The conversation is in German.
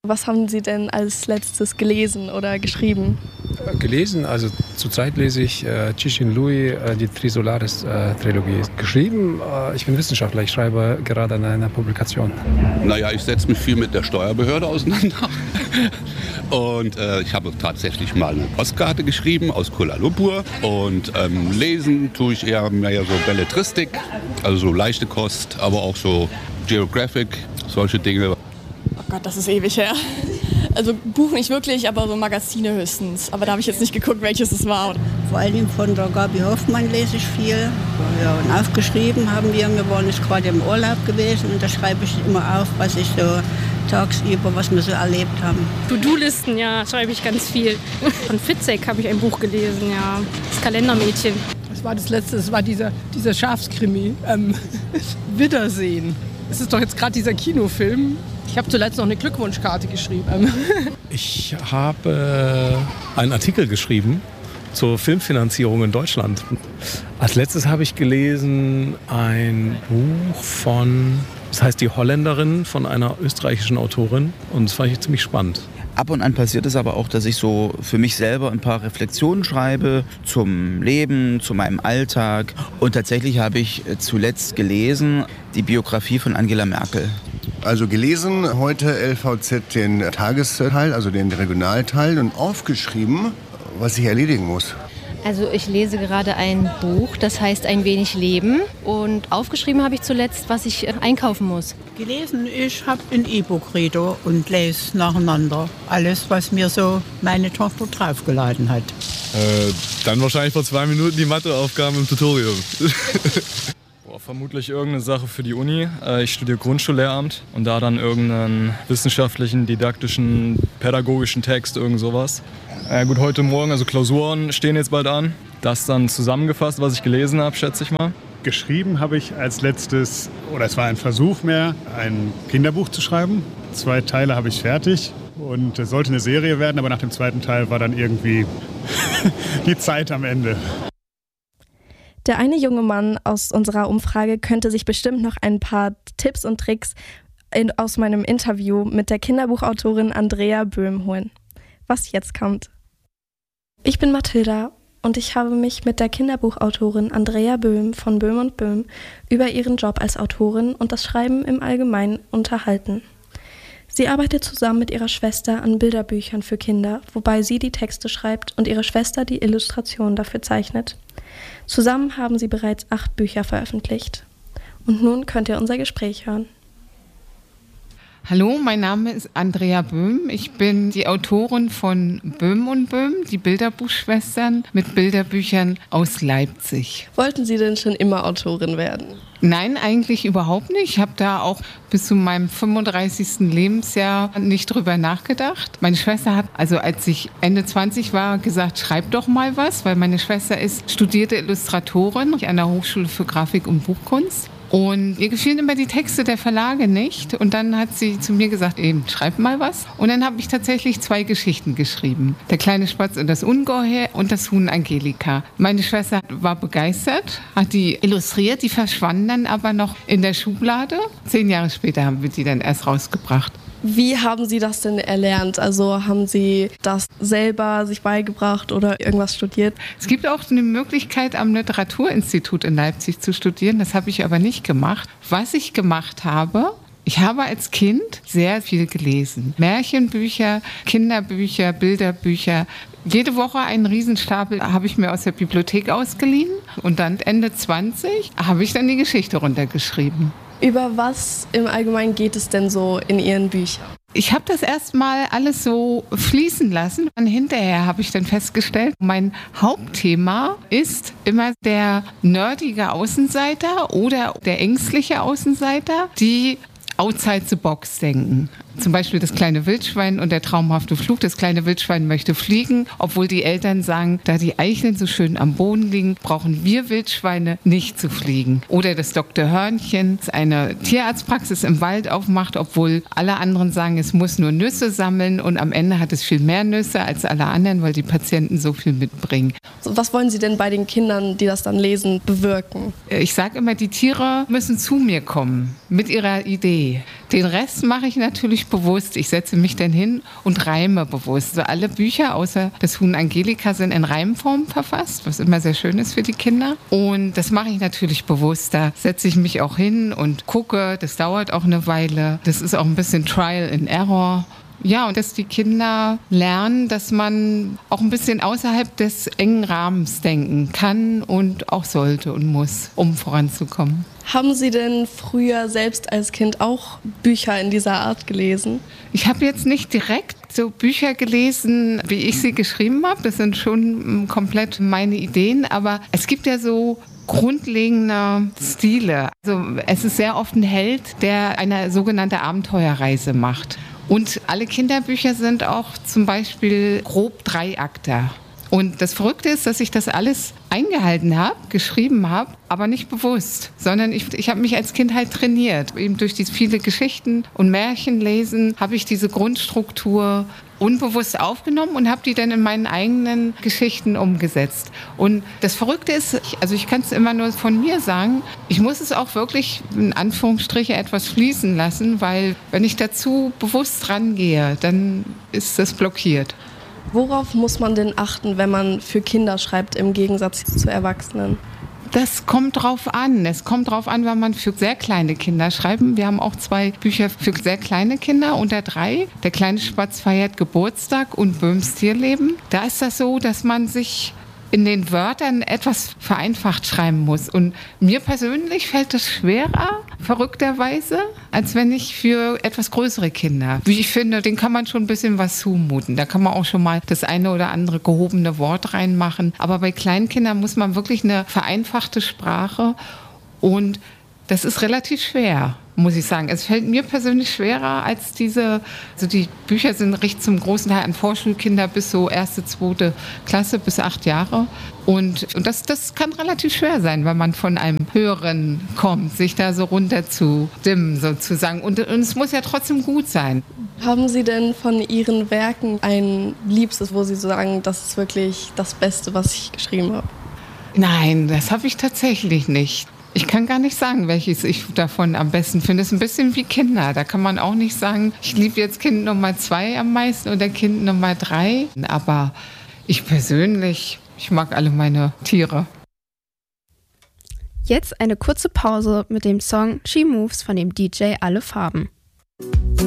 Was haben Sie denn als letztes gelesen oder geschrieben? Gelesen, also zurzeit lese ich Cixin Liu, die Trisolaris-Trilogie. Geschrieben, ich bin Wissenschaftler, ich schreibe gerade an einer Publikation. Naja, ich setze mich viel mit der Steuerbehörde auseinander. Und ich habe tatsächlich mal eine Postkarte geschrieben aus Kuala Lumpur. Und lesen tue ich eher mehr so Belletristik, also so leichte Kost, aber auch so Geographic, solche Dinge. Oh Gott, das ist ewig her. Also Buch nicht wirklich, aber so Magazine höchstens. Aber da habe ich jetzt nicht geguckt, welches es war. Vor allem von der Gabi Hoffmann lese ich viel. Ja, und aufgeschrieben haben wir waren jetzt gerade im Urlaub gewesen und da schreibe ich immer auf, was ich so tagsüber, was wir so erlebt haben. To-Do-Listen, ja, schreibe ich ganz viel. Von Fitzek habe ich ein Buch gelesen, ja, das Kalendermädchen. Das war das letzte, das war dieser Schafskrimi. Wiedersehen. Es ist doch jetzt gerade dieser Kinofilm. Ich habe zuletzt noch eine Glückwunschkarte geschrieben. Ich habe einen Artikel geschrieben zur Filmfinanzierung in Deutschland. Als letztes habe ich gelesen ein Buch das heißt Die Holländerin, von einer österreichischen Autorin. Und das fand ich ziemlich spannend. Ab und an passiert es aber auch, dass ich so für mich selber ein paar Reflexionen schreibe zum Leben, zu meinem Alltag. Und tatsächlich habe ich zuletzt gelesen die Biografie von Angela Merkel. Also gelesen heute LVZ den Tagesteil, also den Regionalteil und aufgeschrieben, was ich erledigen muss. Also ich lese gerade ein Buch, das heißt Ein wenig Leben. Und aufgeschrieben habe ich zuletzt, was ich einkaufen muss. Gelesen, ich habe ein E-Book-Reader und lese nacheinander alles, was mir so meine Tochter draufgeladen hat. Dann wahrscheinlich vor 2 Minuten die Matheaufgaben im Tutorium. Vermutlich irgendeine Sache für die Uni. Ich studiere Grundschullehramt und da dann irgendeinen wissenschaftlichen, didaktischen, pädagogischen Text, irgend sowas. Gut, heute Morgen, also Klausuren stehen jetzt bald an. Das dann zusammengefasst, was ich gelesen habe, schätze ich mal. Geschrieben habe ich als letztes, oder es war ein Versuch mehr, ein Kinderbuch zu schreiben. 2 Teile habe ich fertig und es sollte eine Serie werden, aber nach dem 2. Teil war dann irgendwie die Zeit am Ende. Der eine junge Mann aus unserer Umfrage könnte sich bestimmt noch ein paar Tipps und Tricks aus meinem Interview mit der Kinderbuchautorin Andrea Böhm holen. Was jetzt kommt. Ich bin Mathilda und ich habe mich mit der Kinderbuchautorin Andrea Böhm von Böhm & Böhm über ihren Job als Autorin und das Schreiben im Allgemeinen unterhalten. Sie arbeitet zusammen mit ihrer Schwester an Bilderbüchern für Kinder, wobei sie die Texte schreibt und ihre Schwester die Illustrationen dafür zeichnet. Zusammen haben sie bereits 8 Bücher veröffentlicht. Und nun könnt ihr unser Gespräch hören. Hallo, mein Name ist Andrea Böhm. Ich bin die Autorin von Böhm & Böhm, die Bilderbuchschwestern mit Bilderbüchern aus Leipzig. Wollten Sie denn schon immer Autorin werden? Nein, eigentlich überhaupt nicht. Ich habe da auch bis zu meinem 35. Lebensjahr nicht drüber nachgedacht. Meine Schwester hat, also als ich Ende 20 war, gesagt, schreib doch mal was, weil meine Schwester ist studierte Illustratorin an der Hochschule für Grafik und Buchkunst. Und ihr gefielen immer die Texte der Verlage nicht. Und dann hat sie zu mir gesagt, eben, schreib mal was. Und dann habe ich tatsächlich 2 Geschichten geschrieben. Der kleine Spatz und das Ungeheuer und das Huhn Angelika. Meine Schwester war begeistert, hat die illustriert, die verschwanden dann aber noch in der Schublade. 10 Jahre später haben wir die dann erst rausgebracht. Wie haben Sie das denn erlernt? Also haben Sie das selber sich beigebracht oder irgendwas studiert? Es gibt auch eine Möglichkeit, am Literaturinstitut in Leipzig zu studieren. Das habe ich aber nicht gemacht. Was ich gemacht habe, ich habe als Kind sehr viel gelesen. Märchenbücher, Kinderbücher, Bilderbücher. Jede Woche einen Riesenstapel habe ich mir aus der Bibliothek ausgeliehen. Und dann Ende 20 habe ich dann die Geschichte runtergeschrieben. Über was im Allgemeinen geht es denn so in Ihren Büchern? Ich habe das erstmal alles so fließen lassen und hinterher habe ich dann festgestellt, mein Hauptthema ist immer der nerdige Außenseiter oder der ängstliche Außenseiter, die outside the box denken. Zum Beispiel das kleine Wildschwein und der traumhafte Flug. Das kleine Wildschwein möchte fliegen, obwohl die Eltern sagen, da die Eicheln so schön am Boden liegen, brauchen wir Wildschweine nicht zu fliegen. Oder das Dr. Hörnchen, das eine Tierarztpraxis im Wald aufmacht, obwohl alle anderen sagen, es muss nur Nüsse sammeln und am Ende hat es viel mehr Nüsse als alle anderen, weil die Patienten so viel mitbringen. Was wollen Sie denn bei den Kindern, die das dann lesen, bewirken? Ich sage immer, die Tiere müssen zu mir kommen mit ihrer Idee. Nee, den Rest mache ich natürlich bewusst. Ich setze mich dann hin und reime bewusst. Also alle Bücher außer das Huhn Angelika sind in Reimform verfasst, was immer sehr schön ist für die Kinder. Und das mache ich natürlich bewusst. Da setze ich mich auch hin und gucke. Das dauert auch eine Weile. Das ist auch ein bisschen Trial and Error. Ja, und dass die Kinder lernen, dass man auch ein bisschen außerhalb des engen Rahmens denken kann und auch sollte und muss, um voranzukommen. Haben Sie denn früher selbst als Kind auch Bücher in dieser Art gelesen? Ich habe jetzt nicht direkt so Bücher gelesen, wie ich sie geschrieben habe. Das sind schon komplett meine Ideen, aber es gibt ja so grundlegende Stile. Also es ist sehr oft ein Held, der eine sogenannte Abenteuerreise macht. Und alle Kinderbücher sind auch zum Beispiel grob 3 Akter. Und das Verrückte ist, dass ich das alles eingehalten habe, geschrieben habe, aber nicht bewusst, sondern ich habe mich als Kind halt trainiert. Eben durch diese viele Geschichten und Märchen lesen habe ich diese Grundstruktur unbewusst aufgenommen und habe die dann in meinen eigenen Geschichten umgesetzt. Und das Verrückte ist, ich kann es immer nur von mir sagen, ich muss es auch wirklich in Anführungsstriche etwas fließen lassen, weil wenn ich dazu bewusst rangehe, dann ist das blockiert. Worauf muss man denn achten, wenn man für Kinder schreibt, im Gegensatz zu Erwachsenen? Das kommt drauf an. Es kommt drauf an, wenn man für sehr kleine Kinder schreibt. Wir haben auch 2 Bücher für sehr kleine Kinder, unter 3. Der kleine Spatz feiert Geburtstag und Böhms Tierleben. Da ist das so, dass man sich in den Wörtern etwas vereinfacht schreiben muss. Und mir persönlich fällt das schwerer, verrückterweise, als wenn ich für etwas größere Kinder. Wie ich finde, denen kann man schon ein bisschen was zumuten. Da kann man auch schon mal das eine oder andere gehobene Wort reinmachen. Aber bei kleinen Kindern muss man wirklich eine vereinfachte Sprache und das ist relativ schwer, muss ich sagen. Es fällt mir persönlich schwerer als die Bücher sind recht zum großen Teil an Vorschulkinder bis so 1., 2. Klasse bis 8 Jahre. Und das kann relativ schwer sein, wenn man von einem Höheren kommt, sich da so runter zu dimmen sozusagen. Und es muss ja trotzdem gut sein. Haben Sie denn von Ihren Werken ein Liebstes, wo Sie sagen, das ist wirklich das Beste, was ich geschrieben habe? Nein, das habe ich tatsächlich nicht. Ich kann gar nicht sagen, welches ich davon am besten finde. Es ist ein bisschen wie Kinder. Da kann man auch nicht sagen, ich liebe jetzt Kind Nummer 2 am meisten oder Kind Nummer 3. Aber ich persönlich, ich mag alle meine Tiere. Jetzt eine kurze Pause mit dem Song She Moves von dem DJ Alle Farben.